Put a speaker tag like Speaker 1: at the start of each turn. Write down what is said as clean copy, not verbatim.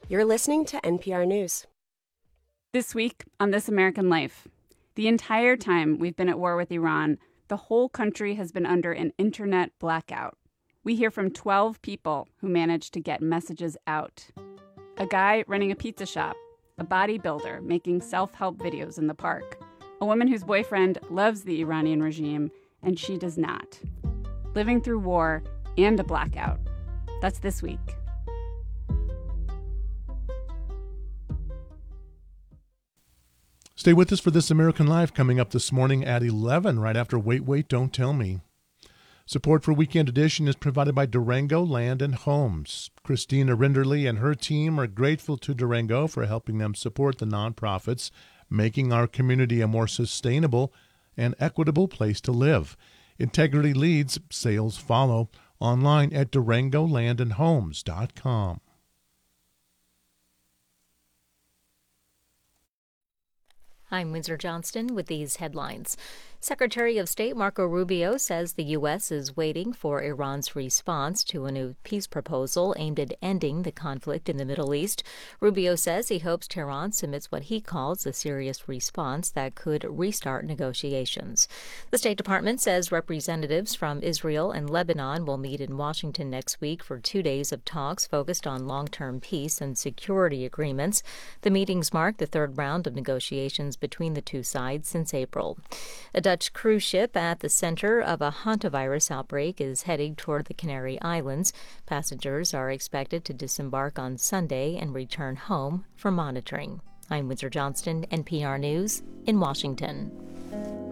Speaker 1: You're listening to NPR News.
Speaker 2: This week on This American Life, the entire time we've been at war with Iran, the whole country has been under an internet blackout. We hear from 12 people who managed to get messages out. A guy running a pizza shop, a bodybuilder making self-help videos in the park, a woman whose boyfriend loves the Iranian regime and she does not. Living through war and a blackout. That's this week.
Speaker 3: Stay with us for This American Life coming up this morning at 11, right after Wait, Don't Tell Me. Support for Weekend Edition is provided by Durango Land and Homes. Christina Rinderly and her team are grateful to Durango for helping them support the nonprofits, making our community a more sustainable and equitable place to live. Integrity leads, sales follow. Online at DurangoLandandHomes.com.
Speaker 4: I'm Windsor Johnston with these headlines. Secretary of State Marco Rubio says the U.S. is waiting for Iran's response to a new peace proposal aimed at ending the conflict in the Middle East. Rubio says he hopes Tehran submits what he calls a serious response that could restart negotiations. The State Department says representatives from Israel and Lebanon will meet in Washington next week for 2 days of talks focused on long-term peace and security agreements. The meetings mark the third round of negotiations between the two sides since April. A Dutch cruise ship at the center of a hantavirus outbreak is heading toward the Canary Islands. Passengers are expected to disembark on Sunday and return home for monitoring. I'm Windsor Johnston, NPR News in Washington.